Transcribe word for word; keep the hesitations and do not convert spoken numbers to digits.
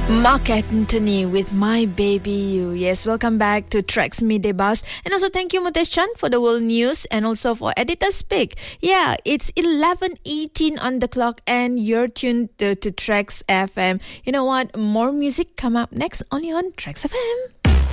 Mark Anthony with My Baby You. Yes, welcome back to Tracks Midday Buzz. And also thank you Mutesh Chan for the world news and also for Editor Speak. Yeah, it's eleven eighteen on the clock and you're tuned to, to Tracks F M. You know what? More music come up next only on Tracks F M.